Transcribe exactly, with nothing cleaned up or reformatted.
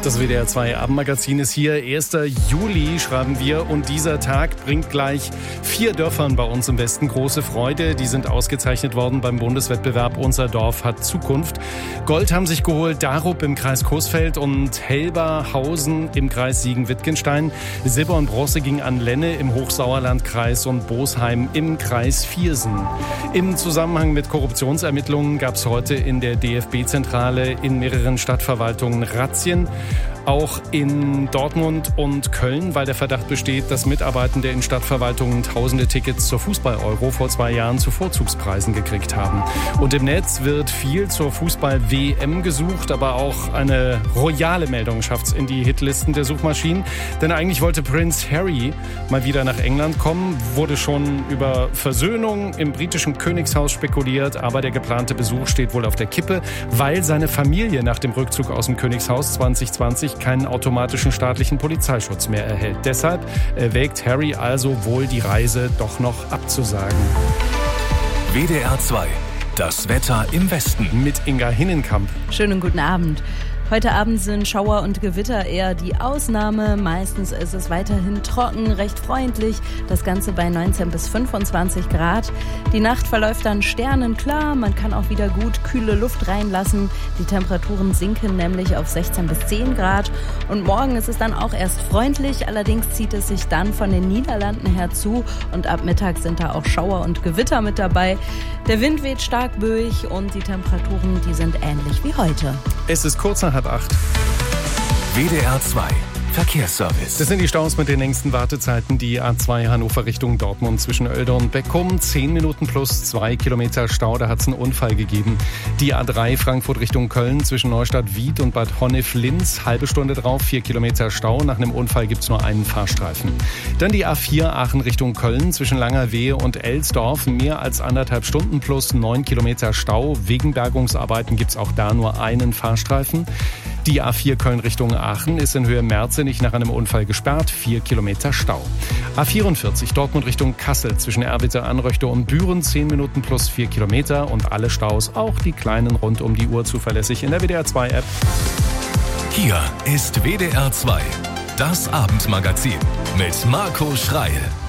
Das W D R zwei Abendmagazin ist hier. erster Juli schreiben wir und dieser Tag bringt gleich vier Dörfern bei uns im Westen große Freude. Die sind ausgezeichnet worden beim Bundeswettbewerb Unser Dorf hat Zukunft. Gold haben sich geholt Darup im Kreis Coesfeld und Helberhausen im Kreis Siegen-Wittgenstein. Silber und Bronze ging an Lenne im Hochsauerlandkreis und Bosheim im Kreis Viersen. Im Zusammenhang mit Korruptionsermittlungen gab es heute in der D F B-Zentrale in mehreren Stadtverwaltungen Razzien. Auch in Dortmund und Köln, weil der Verdacht besteht, dass Mitarbeitende in Stadtverwaltungen tausende Tickets zur Fußball-Euro vor zwei Jahren zu Vorzugspreisen gekriegt haben. Und im Netz wird viel zur Fußball-W M gesucht, aber auch eine royale Meldung schafft es in die Hitlisten der Suchmaschinen. Denn eigentlich wollte Prince Harry mal wieder nach England kommen, wurde schon über Versöhnung im britischen Königshaus spekuliert, aber der geplante Besuch steht wohl auf der Kippe, weil seine Familie nach dem Rückzug aus dem Königshaus zwanzig zwanzig keinen automatischen staatlichen Polizeischutz mehr erhält. Deshalb erwägt Harry also wohl, die Reise doch noch abzusagen. W D R zwei, das Wetter im Westen. Mit Inga Hinnenkamp. Schönen guten Abend. Heute Abend sind Schauer und Gewitter eher die Ausnahme. Meistens ist es weiterhin trocken, recht freundlich. Das Ganze bei neunzehn bis fünfundzwanzig Grad. Die Nacht verläuft dann sternenklar. Man kann auch wieder gut kühle Luft reinlassen. Die Temperaturen sinken nämlich auf sechzehn bis zehn Grad. Und morgen ist es dann auch erst freundlich. Allerdings zieht es sich dann von den Niederlanden her zu. Und ab Mittag sind da auch Schauer und Gewitter mit dabei. Der Wind weht stark böig und die Temperaturen, die sind ähnlich wie heute. Es ist kurz nach halb acht. W D R zwei Verkehrsservice. Das sind die Staus mit den längsten Wartezeiten. Die A zwei Hannover Richtung Dortmund zwischen Oelde und Beckum. zehn Minuten plus zwei Kilometer Stau. Da hat es einen Unfall gegeben. Die A drei Frankfurt Richtung Köln zwischen Neustadt-Wied und Bad Honnef-Linz. Halbe Stunde drauf, vier Kilometer Stau. Nach einem Unfall gibt es nur einen Fahrstreifen. Dann die A vier Aachen Richtung Köln zwischen Langerwehe und Elsdorf. Mehr als anderthalb Stunden plus neun Kilometer Stau. Wegen Bergungsarbeiten gibt es auch da nur einen Fahrstreifen. Die A vier Köln Richtung Aachen ist in Höhe Merzenich nach einem Unfall gesperrt. Vier Kilometer Stau. A vierundvierzig Dortmund Richtung Kassel zwischen Erwitte, Anröchte und Büren. Zehn Minuten plus vier Kilometer und alle Staus, auch die kleinen, rund um die Uhr zuverlässig in der W D R zwei App. Hier ist W D R zwei, das Abendmagazin mit Marco Schreil.